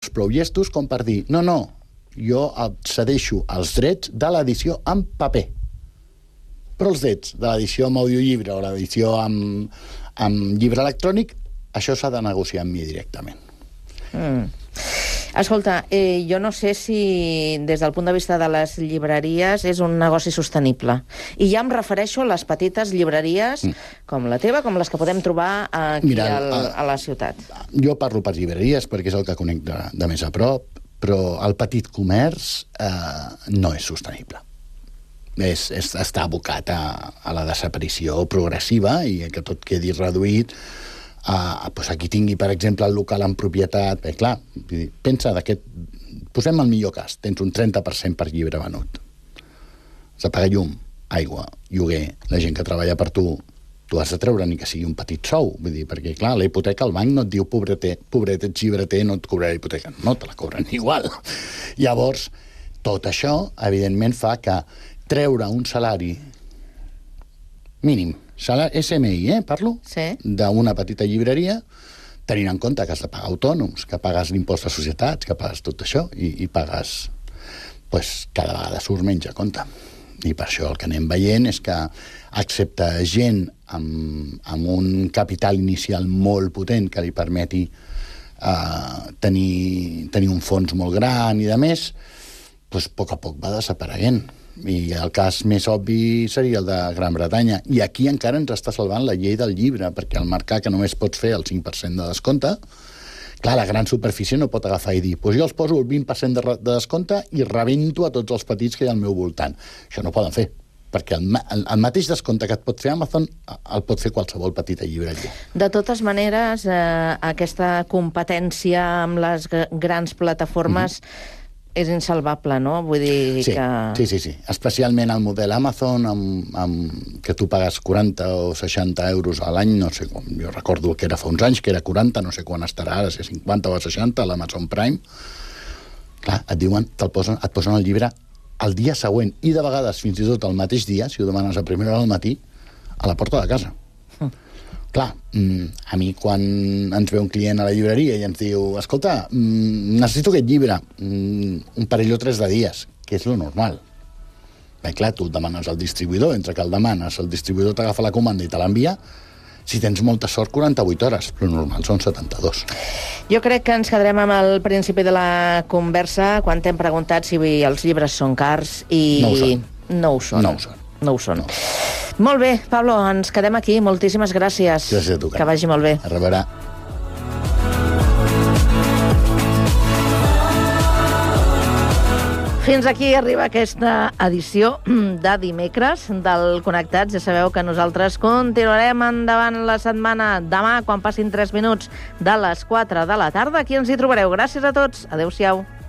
fos prou llestos com per dir no, jo cedeixo els drets de l'edició en paper. Però els drets de l'edició amb audiollibre o l'edició amb llibre electrònic, això s'ha de negociar amb mi directament. Escolta, jo no sé si des del punt de vista de les llibreries és un negoci sostenible. I ja em refereixo a les petites llibreries com la teva, com les que podem trobar aquí a la ciutat. Jo parlo per llibreries perquè és el que conec de més a prop, però el petit comerç no és sostenible. Està abocat a la desaparició progressiva i que tot quedi reduït. Aquí tingui, per exemple, el local en propietat. Clar, pensa posem el millor cas, tens un 30% per llibre venut. Has de pagar llum, aigua, lloguer, la gent que treballa per tu has de treure ni que sigui un petit sou, vull dir, perquè, clar, la hipoteca al banc no et diu pobret, ets llibreter, no et cobrarà la hipoteca. No, te la cobren igual. Llavors, tot això, evidentment, fa que treure un salari mínim, SMI, parlo? Sí. D'una petita llibreria, tenint en compte que has de pagar autònoms, que pagues l'impost de societats, que pagues tot això, i pagues, cada vegada surt menys a compte. I per això el que anem veient és que, excepte gent amb un capital inicial molt potent que li permeti tenir un fons molt gran i de més, a poc a poc va desapareguent. I el cas més obvi seria el de Gran Bretanya. I aquí encara ens està salvant la llei del llibre, perquè al mercat que només pots fer el 5% de descompte, clar, la gran superfície no pot agafar i dir jo els poso el 20% de descompte i rebento a tots els petits que hi ha al meu voltant. Això no ho poden fer, perquè el mateix descompte que et pot fer Amazon el pot fer qualsevol petita llibreria. De totes maneres, aquesta competència amb les grans plataformes és insalvable, no? Vull dir que... Sí. Especialment el model Amazon, que tu pagues 40 o 60 euros a l'any, no sé com, jo recordo que era fa uns anys, que era 40, no sé quan estarà ara, si 50 o 60, a l'Amazon Prime. Clar, et diuen, et posen el llibre el dia següent, i de vegades fins i tot el mateix dia, si ho demanes a primera hora del matí, a la porta de casa. Clar, a mi quan ens ve un client a la llibreria i ens diu escolta, necessito aquest llibre un parell o 3 de dies, que és lo normal. Bé, clar, tu el demanes al distribuïdor, entre que el demanes, el distribuïdor t'agafa la comanda i te l'envia, si tens molta sort, 48 hores, però normal són 72. Jo crec que ens quedarem amb el principi de la conversa quan t'hem preguntat si els llibres són cars i... No ho són. No ho són. Molt bé, Pablo, ens quedem aquí. Moltíssimes gràcies. Gràcies a tu, que vagi molt bé. A reveure. Fins aquí arriba aquesta edició de dimecres del Connectats. Ja sabeu que nosaltres continuarem endavant la setmana. Demà, quan passin 3 minuts de les 4 de la tarda, aquí ens hi trobareu. Gràcies a tots. Adéu-siau.